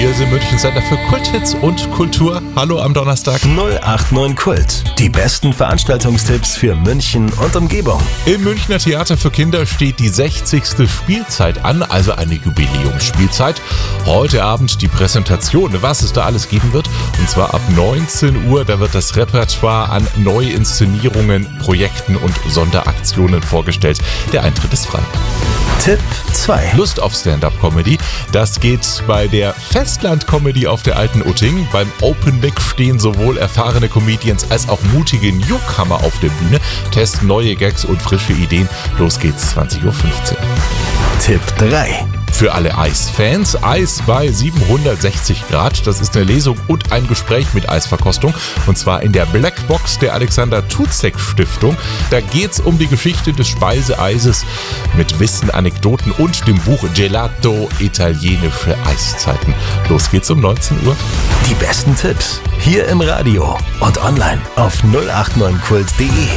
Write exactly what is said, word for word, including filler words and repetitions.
Wir sind München Sender für Kulthits und Kultur. Hallo am Donnerstag. null acht neun Kult. Die besten Veranstaltungstipps für München und Umgebung. Im Münchner Theater für Kinder steht die sechzigste Spielzeit an, also eine Jubiläumsspielzeit. Heute Abend die Präsentation, was es da alles geben wird. Und zwar ab neunzehn Uhr, da wird das Repertoire an Neuinszenierungen, Projekten und Sonderaktionen vorgestellt. Der Eintritt ist frei. Tipp zwei. Lust auf Stand-Up-Comedy? Das geht bei der Festland-Comedy auf der Alten Utting. Beim Open Mic stehen sowohl erfahrene Comedians als auch mutige Newcomer auf der Bühne, testen neue Gags und frische Ideen. Los geht's, zwanzig Uhr fünfzehn. Tipp drei. Für alle Eisfans, Eis bei siebenhundertsechzig Grad. Das ist eine Lesung und ein Gespräch mit Eisverkostung. Und zwar in der Blackbox der Alexander Tucek Stiftung. Da geht's um die Geschichte des Speiseeises mit Wissen, Anekdoten und dem Buch Gelato Italienische Eiszeiten. Los geht's um neunzehn Uhr. Die besten Tipps hier im Radio und online auf null acht neun kult punkt de.